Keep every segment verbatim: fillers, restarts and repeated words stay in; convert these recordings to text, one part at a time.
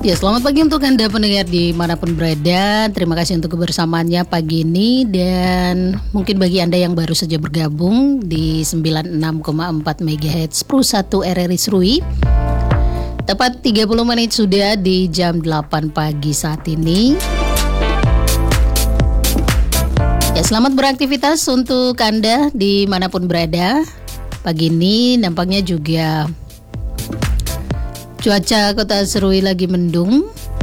Ya, selamat pagi untuk Anda pendengar dimanapun berada. Terima kasih untuk kebersamaannya pagi ini. Dan mungkin bagi Anda yang baru saja bergabung di sembilan puluh enam koma empat megahertz Pro satu R R I Serui, tepat tiga puluh menit sudah di jam delapan pagi saat ini. Ya, selamat beraktivitas untuk Anda dimanapun berada. Pagi ini nampaknya juga cuaca kota Serui lagi mendung.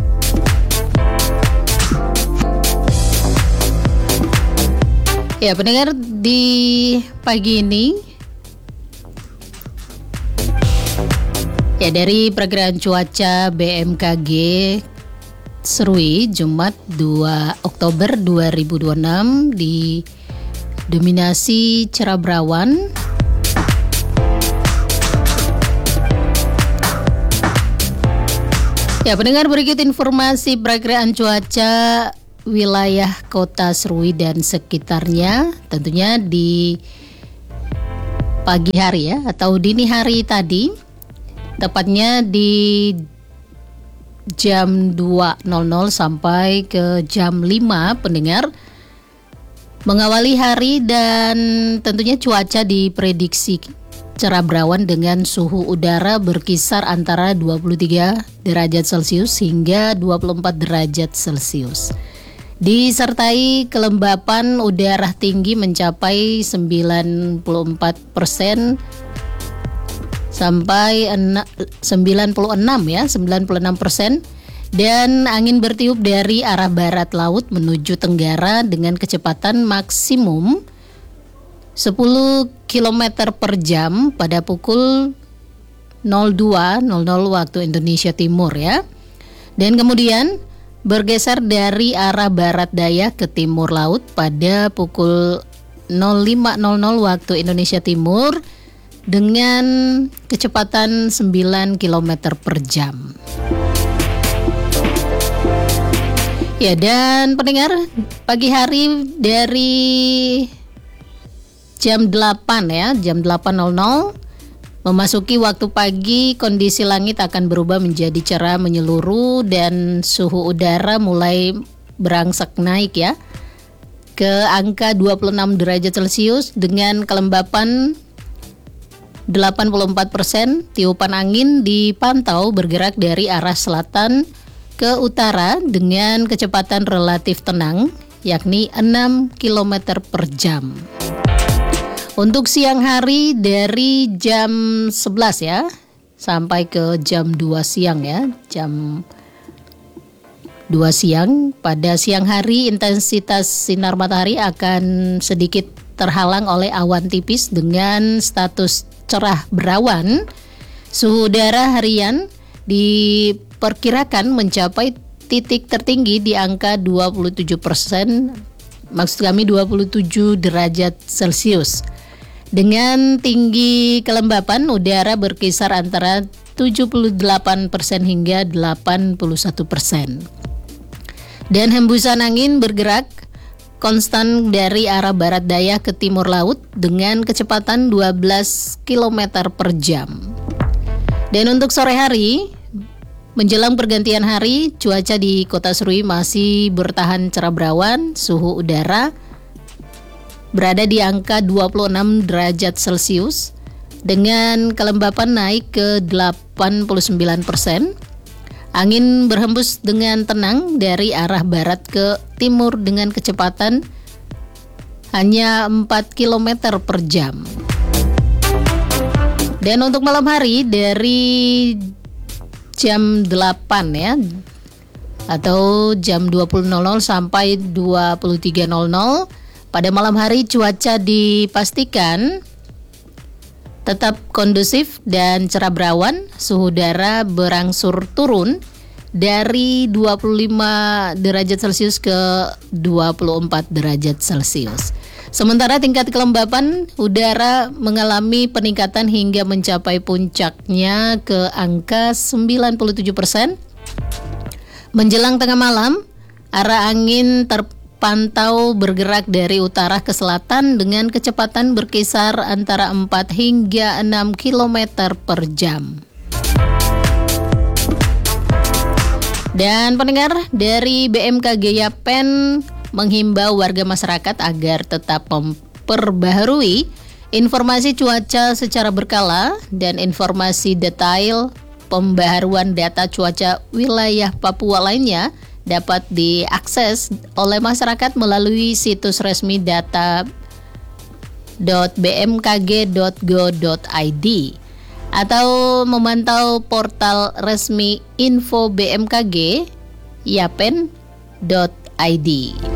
Ya, pendengar, di pagi ini ya dari perkiraan cuaca B M K G Serui Jumat dua Oktober dua ribu dua puluh enam didominasi cerah berawan. Ya, pendengar, berikut informasi perakiraan cuaca wilayah kota Serui dan sekitarnya. Tentunya di pagi hari ya, atau dini hari tadi, tepatnya di jam dua nol nol sampai ke jam lima, pendengar. Mengawali hari dan tentunya cuaca diprediksi cerah berawan dengan suhu udara berkisar antara dua puluh tiga derajat Celcius hingga dua puluh empat derajat Celcius. Disertai kelembapan udara tinggi mencapai sembilan puluh empat persen sampai sembilan puluh enam ya, sembilan puluh enam persen, dan angin bertiup dari arah barat laut menuju tenggara dengan kecepatan maksimum sepuluh kilometer per jam pada pukul nol dua nol nol waktu Indonesia Timur ya. Dan kemudian bergeser dari arah barat daya ke timur laut pada pukul nol lima nol nol waktu Indonesia Timur dengan kecepatan sembilan kilometer per jam. Ya, dan pendengar, pagi hari dari jam delapan ya, jam delapan nol nol memasuki waktu pagi, kondisi langit akan berubah menjadi cerah menyeluruh dan suhu udara mulai berangsek naik ya ke angka dua puluh enam derajat Celcius dengan kelembapan delapan puluh empat persen. Tiupan angin dipantau bergerak dari arah selatan ke utara dengan kecepatan relatif tenang yakni enam kilometer per jam. Untuk siang hari dari jam sebelas ya sampai ke jam dua siang ya, jam dua siang. Pada siang hari intensitas sinar matahari akan sedikit terhalang oleh awan tipis dengan status cerah berawan. Suhu udara harian diperkirakan mencapai titik tertinggi di angka dua puluh tujuh persen, maksud kami dua puluh tujuh derajat Celcius. Dengan tinggi kelembapan udara berkisar antara tujuh puluh delapan persen hingga delapan puluh satu persen. Dan hembusan angin bergerak konstan dari arah barat daya ke timur laut dengan kecepatan dua belas kilometer per jam. Dan untuk sore hari, menjelang pergantian hari, cuaca di kota Serui masih bertahan cerah berawan, suhu udara berada di angka dua puluh enam derajat Celcius dengan kelembapan naik ke delapan puluh sembilan persen. Angin berhembus dengan tenang dari arah barat ke timur dengan kecepatan hanya empat kilometer per jam. Dan untuk malam hari dari jam delapan ya atau jam dua puluh nol nol sampai dua puluh tiga nol nol, pada malam hari cuaca dipastikan tetap kondusif dan cerah berawan. Suhu udara berangsur turun dari dua puluh lima derajat Celcius ke dua puluh empat derajat Celcius. Sementara tingkat kelembapan udara mengalami peningkatan hingga mencapai puncaknya ke angka sembilan puluh tujuh persen. Menjelang tengah malam, arah angin terpantau bergerak dari utara ke selatan dengan kecepatan berkisar antara empat hingga enam kilometer per jam. Dan pendengar, dari B M K G Yapen menghimbau warga masyarakat agar tetap memperbaharui informasi cuaca secara berkala dan informasi detail pembaharuan data cuaca wilayah Papua lainnya dapat diakses oleh masyarakat melalui situs resmi data dot b m k g dot go dot i d atau memantau portal resmi info B M K G yapen dot i d.